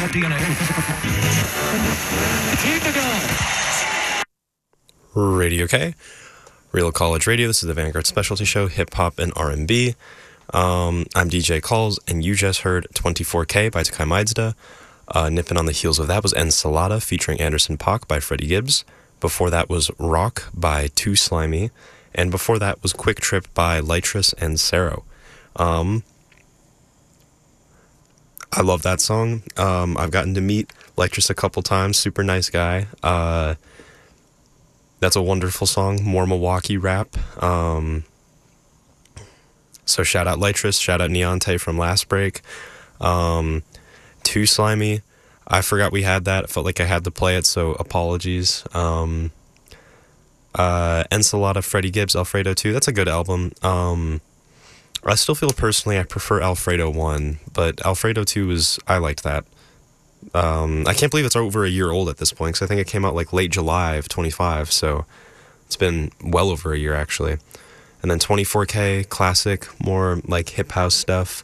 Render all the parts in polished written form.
DNA. Here to go. Radio K, Real College Radio. This is the Vanguard Specialty Show, hip hop and R&B. I'm DJ Calls, and you just heard 24K by Takai Maedzda. Nipping on the heels of that was Ensalada featuring Anderson .Paak by Freddie Gibbs. Before that was Rock by Too Slimy. And before that was Quick Trip by Lytrus and Sero. I love that song. I've gotten to meet Lytrus a couple times. Super nice guy. That's a wonderful song. More Milwaukee rap. So shout out Lytrus. Shout out Neonte from Last Break. Too Slimy. I forgot we had that. I felt like I had to play it, so apologies. Ensalada, Freddie Gibbs, Alfredo 2. That's a good album. I still feel personally I prefer Alfredo 1, but Alfredo 2 I liked that. I can't believe it's over a year old at this point, because I think it came out like late July of 25, so it's been well over a year actually. And then 24K, classic, more like hip house stuff.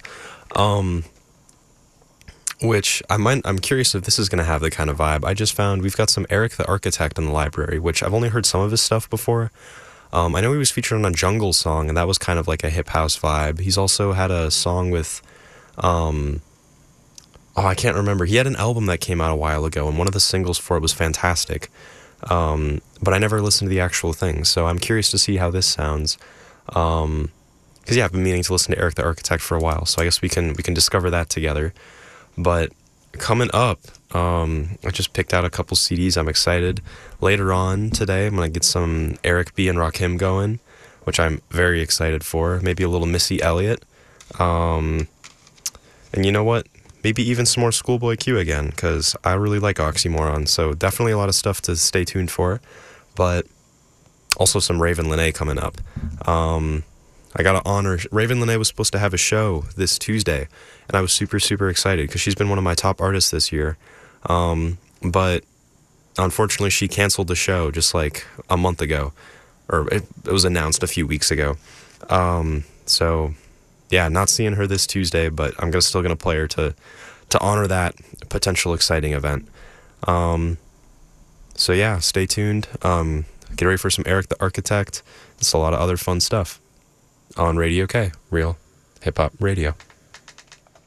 Which I'm curious if this is going to have the kind of vibe. I just found we've got some Eric the Architect in the library, which I've only heard some of his stuff before. I know he was featured on a Jungle song, and that was kind of like a hip house vibe. He's also had a song with, I can't remember. He had an album that came out a while ago, and one of the singles for it was fantastic. But I never listened to the actual thing, so I'm curious to see how this sounds. Because I've been meaning to listen to Eric the Architect for a while, so I guess we can discover that together. But coming up, I just picked out a couple CDs. I'm excited. Later on today, I'm going to get some Eric B. and Rakim going, which I'm very excited for. Maybe a little Missy Elliott. And you know what? Maybe even some more Schoolboy Q again, because I really like Oxymoron. So definitely a lot of stuff to stay tuned for. But also some Raven Lenae coming up. I got to honor, Raven Lenae was supposed to have a show this Tuesday, and I was super, super excited because she's been one of my top artists this year. But unfortunately, she canceled the show just like a month ago, or it was announced a few weeks ago. So yeah, not seeing her this Tuesday, but I'm still going to play her to honor that potential exciting event. So yeah, stay tuned. Get ready for some Eric the Architect. It's a lot of other fun stuff on Radio K, Real Hip Hop Radio.